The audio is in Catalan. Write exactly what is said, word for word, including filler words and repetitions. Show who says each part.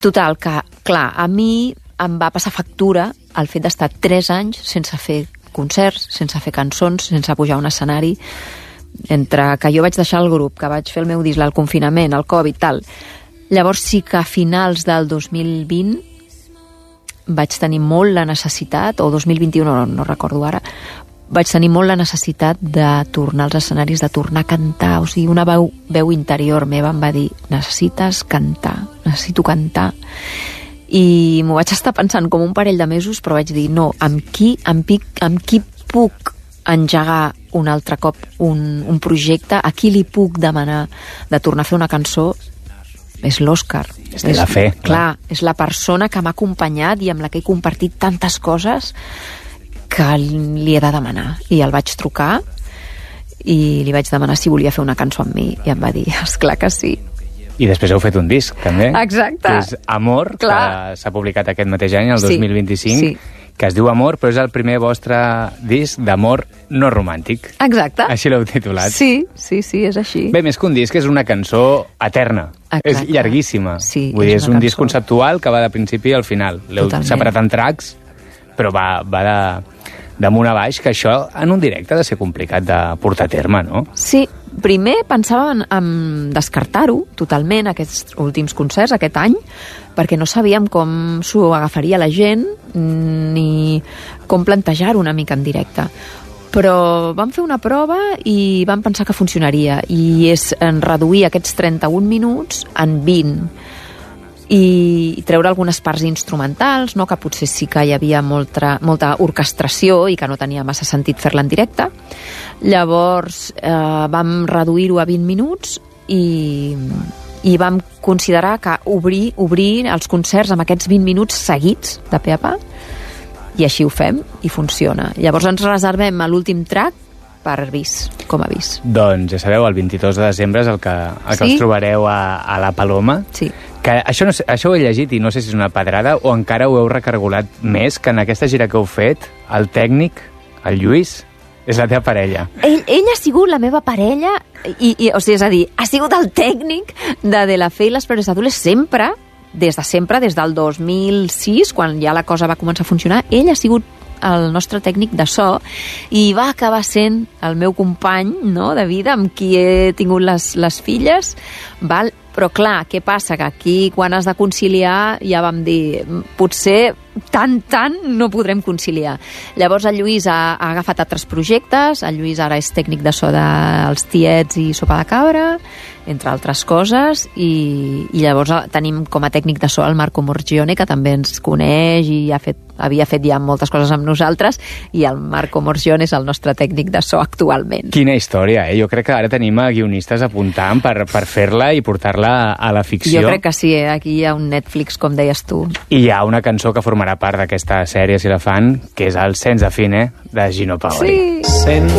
Speaker 1: Total, que, clar, a mi em va passar factura el fet d'estar tres anys sense fer concerts, sense fer cançons, sense pujar a un escenari, entre que jo vaig deixar el grup, que vaig fer el meu disc, el confinament, el Covid, tal. Llavors sí que a finals del dos mil vint vaig tenir molt la necessitat, o dos mil vint-i-u, no, no recordo ara, vaig tenir molt la necessitat de tornar als escenaris, de tornar a cantar. O sigui, una veu, veu interior meva em va dir, necessites cantar, necessito cantar. I m'ho vaig estar pensant com un parell de mesos, però vaig dir, no, amb qui, amb, amb qui puc engegar un altre cop un, un projecte, a qui li puc demanar de tornar a fer una cançó? És l'Òscar.
Speaker 2: És de la fe.
Speaker 1: Clar, clar, és la persona que m'ha acompanyat i amb la que he compartit tantes coses que li he de demanar. I el vaig trucar i li vaig demanar si volia fer una cançó amb mi i em va dir, esclar que sí.
Speaker 2: I després heu fet un disc, també.
Speaker 1: Exacte.
Speaker 2: Que és Amor, clar, que s'ha publicat aquest mateix any, el
Speaker 1: sí,
Speaker 2: dos mil vint-i-cinc,
Speaker 1: sí.
Speaker 2: que es diu Amor, però és el primer vostre disc d'amor no romàntic.
Speaker 1: Exacte.
Speaker 2: Així l'heu titulat.
Speaker 1: Sí, sí, sí, és així.
Speaker 2: Bé, més que un disc, és una cançó eterna.
Speaker 1: Exacte.
Speaker 2: És llarguíssima.
Speaker 1: Sí,
Speaker 2: Vull dir, és, és un
Speaker 1: cançó.
Speaker 2: disc conceptual que va de principi al final. L'heu separat en tracks, però va, va de, d'amunt a baix, que això en un directe ha de ser complicat de portar a terme, no?
Speaker 1: Sí, primer pensava en, en descartar-ho totalment, aquests últims concerts, aquest any, perquè no sabíem com s'ho agafaria la gent ni com plantejar-ho una mica en directe. Però vam fer una prova i vam pensar que funcionaria, i és en reduir aquests trenta-un minuts en vint i treure algunes parts instrumentals, no? Que potser sí que hi havia molta, molta orquestració i que no tenia massa sentit fer-la en directe. Llavors eh, vam reduir-ho a vint minuts i, i vam considerar que obrir, obrir els concerts amb aquests vint minuts seguits de pe a pa, i així ho fem i funciona. Llavors ens reservem a l'últim track per avís, com a avís.
Speaker 2: Doncs ja sabeu, el vint-i-dos de desembre és el que, el que
Speaker 1: sí?
Speaker 2: us trobareu a, a la Paloma.
Speaker 1: Sí.
Speaker 2: Que això, no sé, això ho he llegit i no sé si és una pedrada o encara ho heu recargolat més, que en aquesta gira que heu fet, el tècnic, el Lluís, és la teva parella.
Speaker 1: Ell, ell ha sigut la meva parella, i, i, o sigui, és a dir, ha sigut el tècnic de De la Fe i les Flores Azules sempre, des de sempre, des del dos mil sis, quan ja la cosa va començar a funcionar. Ell ha sigut el nostre tècnic de so i va acabar sent el meu company, no?, de vida, amb qui he tingut les, les filles, val? Però clar, què passa? Que aquí, quan has de conciliar, ja vam dir, potser tant, tant no podrem conciliar. Llavors el Lluís ha, ha agafat altres projectes, el Lluís ara és tècnic de so dels Tiets i Sopa de Cabra, entre altres coses, i, i llavors tenim com a tècnic de so el Marco Morgione, que també ens coneix i ha fet, havia fet ja moltes coses amb nosaltres, i el Marco Morgione és el nostre tècnic de so actualment.
Speaker 2: Quina història, eh? Jo crec que ara tenim a guionistes apuntant per, per fer-la i portar-la a la ficció.
Speaker 1: Jo crec que sí, eh? Aquí hi ha un Netflix, com deies tu.
Speaker 2: I hi ha una cançó que formarà part d'aquesta sèrie, si la fan, que és el Senza Fine, de Gino Paoli.
Speaker 1: Sí!
Speaker 3: Senza